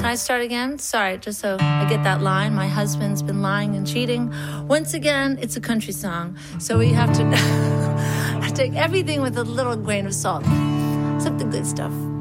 I start again? Sorry, just so I get that line. My husband's been lying and cheating. Once again, it's a country song, so we have to take everything with a little grain of salt. Except the good stuff.